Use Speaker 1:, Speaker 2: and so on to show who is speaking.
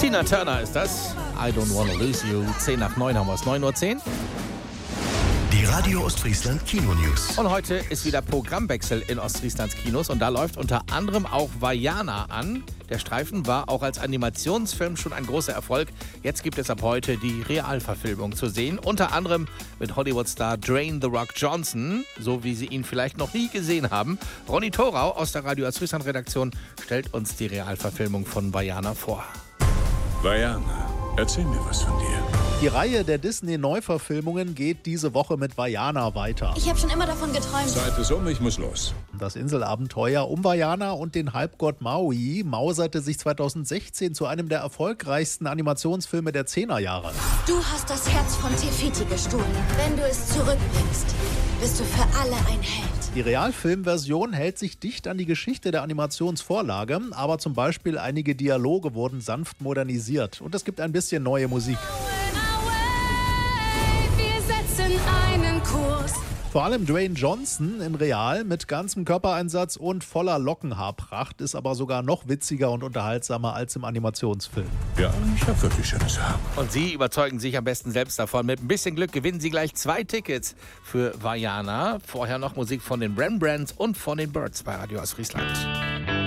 Speaker 1: Tina Turner ist das. I don't wanna lose you. 10 nach 9 haben wir es. 9:10 Uhr.
Speaker 2: Die Radio Ostfriesland Kino-News.
Speaker 1: Und heute ist wieder Programmwechsel in Ostfrieslands Kinos. Und da läuft unter anderem auch Vaiana an. Der Streifen war auch als Animationsfilm schon ein großer Erfolg. Jetzt gibt es ab heute die Realverfilmung zu sehen. Unter anderem mit Hollywood-Star Dwayne The Rock Johnson, so wie Sie ihn vielleicht noch nie gesehen haben. Ronny Thorau aus der Radio Ostfriesland-Redaktion stellt uns die Realverfilmung von Vaiana vor.
Speaker 3: Vaiana, erzähl mir was von dir.
Speaker 4: Die Reihe der Disney-Neuverfilmungen geht diese Woche mit Vaiana weiter.
Speaker 5: Ich habe schon immer davon geträumt.
Speaker 3: Zeit ist um, ich muss los.
Speaker 4: Das Inselabenteuer um Vaiana und den Halbgott Maui mauserte sich 2016 zu einem der erfolgreichsten Animationsfilme der 10er-Jahre.
Speaker 5: Du hast das Herz von Te Fiti gestohlen. Wenn du es zurückbringst, bist du für alle ein Held.
Speaker 4: Die Realfilmversion hält sich dicht an die Geschichte der Animationsvorlage, aber zum Beispiel einige Dialoge wurden sanft modernisiert und es gibt ein bisschen neue Musik. Vor allem Dwayne Johnson in Real mit ganzem Körpereinsatz und voller Lockenhaarpracht ist aber sogar noch witziger und unterhaltsamer als im Animationsfilm.
Speaker 3: Ja, ich habe wirklich schönes Haar.
Speaker 1: Und Sie überzeugen sich am besten selbst davon. Mit ein bisschen Glück gewinnen Sie gleich 2 Tickets für Vaiana. Vorher noch Musik von den Rembrandts und von den Birds bei Radio Ostfriesland.